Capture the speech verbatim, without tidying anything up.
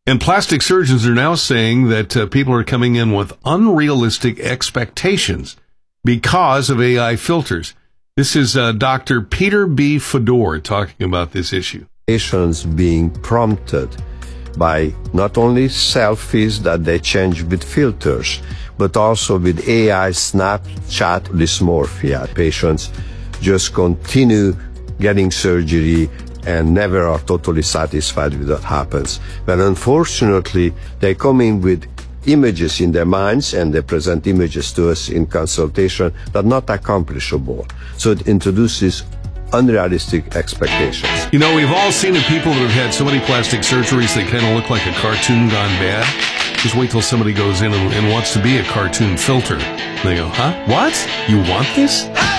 And plastic surgeons are now saying that uh, people are coming in with unrealistic expectations because of A I filters. This is uh, Doctor Peter B. Fedor talking about this issue. Patients being prompted by not only selfies that they change with filters, but also with A I Snapchat dysmorphia. Patients just continue getting surgery and never are totally satisfied with what happens. But unfortunately, they come in with images in their minds and they present images to us in consultation that are not accomplishable. So it introduces unrealistic expectations. You know, we've all seen it, people that have had so many plastic surgeries they kind of look like a cartoon gone bad. Just wait till somebody goes in and, and wants to be a cartoon filter. And they go, huh? What? You want this?